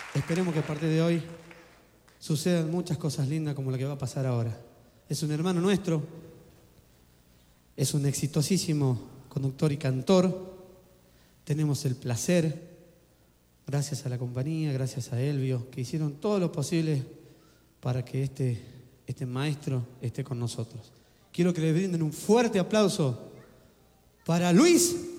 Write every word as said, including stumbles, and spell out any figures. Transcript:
Esperemos que a partir de hoy sucedan muchas cosas lindas como la que va a pasar ahora. Es un hermano nuestro, es un exitosísimo conductor y cantor. Tenemos el placer, gracias a la compañía, gracias a Elvio, que hicieron todo lo posible para que este, este maestro esté con nosotros. Quiero que le brinden un fuerte aplauso para Luis